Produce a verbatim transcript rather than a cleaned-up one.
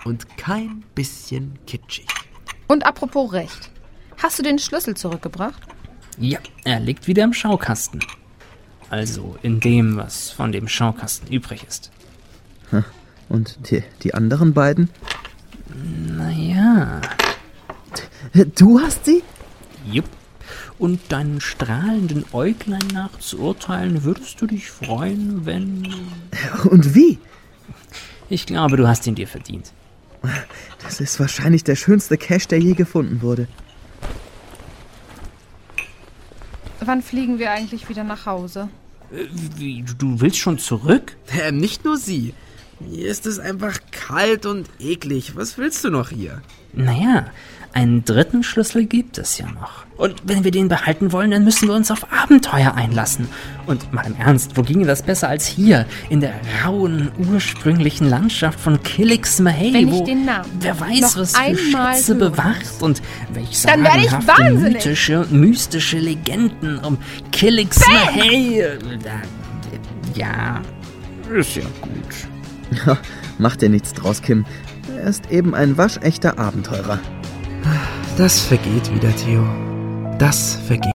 und kein bisschen kitschig. Und apropos Recht. Hast du den Schlüssel zurückgebracht? Ja, er liegt wieder im Schaukasten. Also in dem, was von dem Schaukasten übrig ist. Und die, die anderen beiden? Naja. Du hast sie? Jupp. Und deinen strahlenden Äuglein nach zu urteilen, würdest du dich freuen, wenn... Und wie? Ich glaube, du hast ihn dir verdient. Das ist wahrscheinlich der schönste Cash, der je gefunden wurde. Wann fliegen wir eigentlich wieder nach Hause? Wie, du willst schon zurück? Äh, nicht nur sie. Hier ist es einfach kalt und eklig. Was willst du noch hier? Naja, einen dritten Schlüssel gibt es ja noch. Und wenn wir den behalten wollen, dann müssen wir uns auf Abenteuer einlassen. Und mal im Ernst, wo ginge das besser als hier, in der rauen, ursprünglichen Landschaft von Killiksmahay, Wenn ich wo den Namen wer weiß, noch was für einmal Schätze hören bewacht muss, und welch dann werde ich sagenhafte, wahnsinnig. mythische und mystische Legenden um Killiksmahay. äh, Ja, ist ja gut. Ja, mach dir nichts draus, Kim. Er ist eben ein waschechter Abenteurer. Das vergeht wieder, Theo. Das vergeht.